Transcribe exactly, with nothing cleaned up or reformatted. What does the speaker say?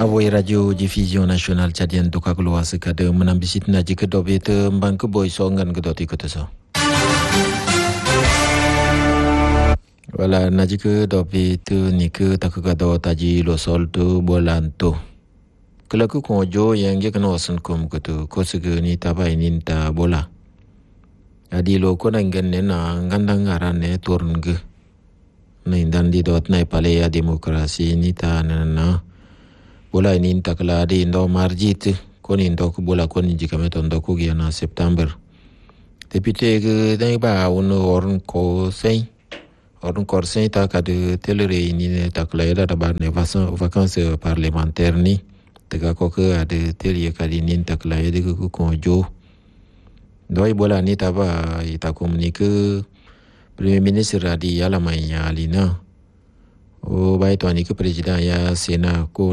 Awoi radio diffusion nationale tchadienne toka keluar sekade menambisit naji ke dobete mbang ke boy songan ke doti kota so. Wala naji ke dobete ni ke tak kado taji lo sol tu bolan tu. Kelaku konjo yang je kena wasan kum kutu ko sege ni tabai ninta bola. Adi lo ko nangen nena ngandang arane turun ge. Naindan di dot nai palea demokrasi ni ta nana. Bola ini tak kala di indo marjit koni indo ku bola koni jika meton do ku giana September. Tapi te ke dai ba un orn ko sei orn ko sei ta ka de telere ini tak kala era da ba ne vacances parlementaire ni tega ko ke ada telie ka di nin tak kala de ku ko jo. Doi bola ni ta ba ita komunike Premier Minister adi ala mai ya alina. O bai to ni ke presiden ya sena ko